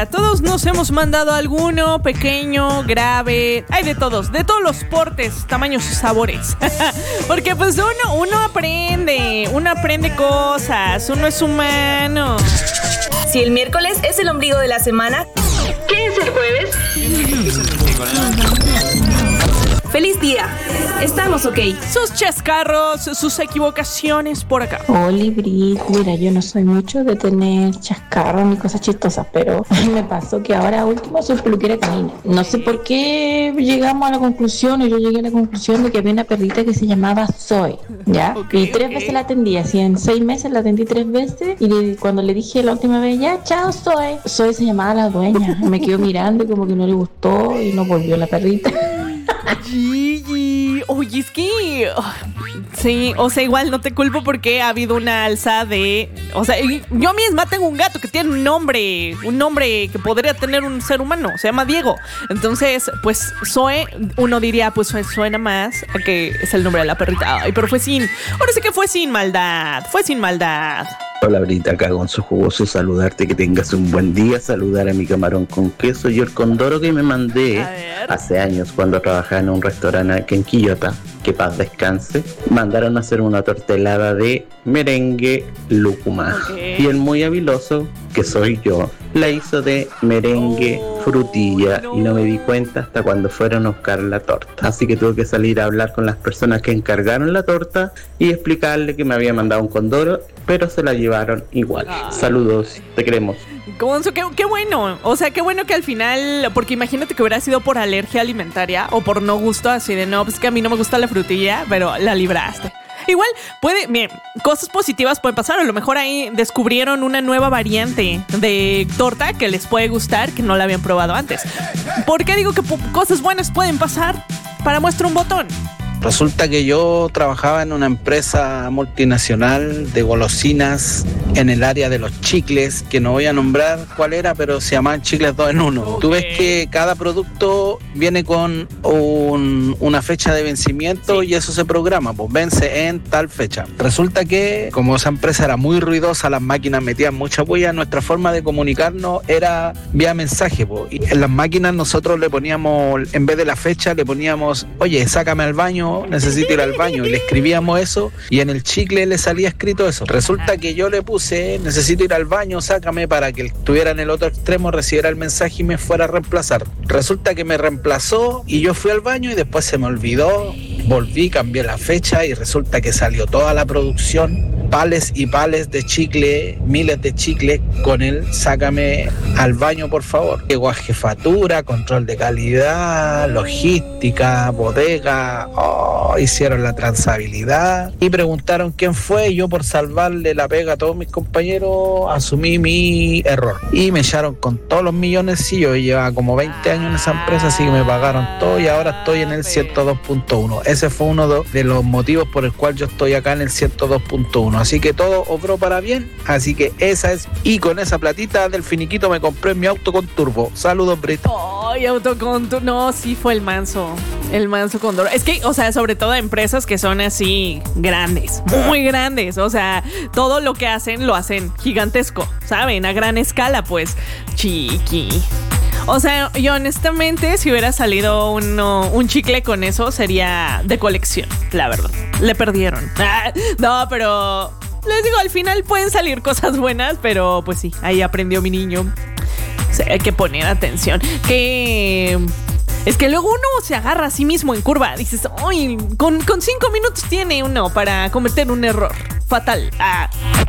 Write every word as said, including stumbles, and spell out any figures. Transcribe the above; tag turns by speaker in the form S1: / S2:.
S1: A todos nos hemos mandado alguno, pequeño, grave, hay de todos, de todos los portes, tamaños y sabores. Porque pues uno, uno aprende, uno aprende cosas, uno es humano.
S2: Si el miércoles es el ombligo de la semana, ¿qué es el jueves? ¡Feliz día! Estamos ok.
S1: Sus chascarros, sus equivocaciones por acá.
S3: Hola, Brit. Mira, yo no soy mucho de tener chascarros ni cosas chistosas, pero me pasó que ahora último soy peluquera canina. No sé por qué llegamos a la conclusión, o yo llegué a la conclusión de que había una perrita que se llamaba Zoe, ¿ya? Okay, y tres okay. veces la atendí, así en seis meses la atendí tres veces, y le, cuando le dije la última vez, ya, chao, Zoe. Zoe se llamaba la dueña. Me quedó mirando y como que no le gustó y no volvió la perrita.
S1: Gigi, oye, es que oh, sí, o sea, igual no te culpo porque ha habido una alza de, o sea, yo misma tengo un gato que tiene un nombre, un nombre que podría tener un ser humano, se llama Diego. Entonces, pues Zoe, uno diría, pues suena más a que es el nombre de la perrita. Ay, pero fue sin, ahora sí que fue sin maldad, fue sin maldad.
S4: Hola, Brita, acá con su jugoso saludarte, que tengas un buen día, saludar a mi camarón con queso y el condoro que me mandé hace años cuando trabajaba en un restaurante aquí en Quillota, que paz descanse. Mandaron a hacer una tortelada de merengue lúcuma, okay. Y el muy habiloso, que soy yo, la hizo de merengue oh, frutilla no. Y no me di cuenta hasta cuando fueron a buscar la torta. Así que tuve que salir a hablar con las personas que encargaron la torta y explicarle que me había mandado un condoro, pero se la llevaron igual. Ay. Saludos, te queremos.
S1: Gonzo, qué, qué bueno, o sea, qué bueno que al final, porque imagínate que hubiera sido por alergia alimentaria o por no gusto, así de no, pues que a mí no me gusta la frutilla, pero la libraste. Igual puede, miren, cosas positivas pueden pasar. A lo mejor ahí descubrieron una nueva variante de torta que les puede gustar, que no la habían probado antes. ¿Por qué digo que po- cosas buenas pueden pasar? Para muestra un botón.
S5: Resulta que yo trabajaba en una empresa multinacional de golosinas en el área de los chicles, que no voy a nombrar cuál era, pero se llamaban chicles dos en uno. Okay. Tú ves que cada producto viene con un, una fecha de vencimiento, sí. Y eso se programa, pues vence en tal fecha. Resulta que como esa empresa era muy ruidosa, las máquinas metían mucha bulla, nuestra forma de comunicarnos era vía mensaje, pues. Y en las máquinas nosotros le poníamos, en vez de la fecha, le poníamos, oye, sácame al baño, necesito ir al baño, y le escribíamos eso y en el chicle le salía escrito eso. Resulta que yo le puse, necesito ir al baño, sácame, para que el que estuviera en el otro extremo recibiera el mensaje y me fuera a reemplazar. Resulta que me reemplazó y yo fui al baño y después se me olvidó, volví, cambié la fecha y resulta que salió toda la producción, pales y pales de chicle, miles de chicles con el sácame al baño por favor. Llegó a jefatura, control de calidad, logística, bodega, oh, hicieron la trazabilidad y preguntaron quién fue, y yo por salvarle la pega a todos mis compañeros asumí mi error y me echaron con todos los millones. Y yo llevaba como veinte años en esa empresa, así que me pagaron todo y ahora estoy en el ciento dos punto uno. Ese fue uno de los motivos por el cual yo estoy acá en el ciento dos punto uno. Así que todo obró para bien, así que esa es, y con esa platita del finiquito me compré mi auto con turbo. Saludos, Brit.
S1: Ay, auto con turbo, no, sí fue el manso, el manso Condoro. Es que, o sea, sobre todo empresas que son así grandes, muy grandes, o sea, todo lo que hacen lo hacen gigantesco, ¿saben? A gran escala, pues, chiqui. O sea, yo honestamente, si hubiera salido uno, un chicle con eso, sería de colección, la verdad. Le perdieron. Ah, no, pero les digo, al final pueden salir cosas buenas, pero pues sí, ahí aprendió mi niño. O sea, hay que poner atención. Que es que luego uno se agarra a sí mismo en curva. Dices, ¡ay! Con, con cinco minutos tiene uno para cometer un error fatal. Ah,